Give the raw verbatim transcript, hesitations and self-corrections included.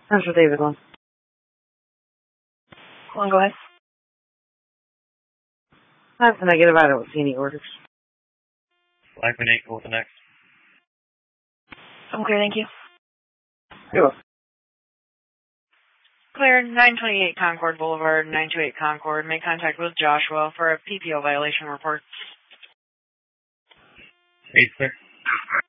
That's for David one. Come on, go ahead. That's the negative. I don't see any orders. Blackman eight, go with the next. I'm clear, thank you. You're welcome. Clear, nine twenty-eight Concord Boulevard, nine two eight Concord. Make contact with Joshua for a P P O violation report. Eight, sir.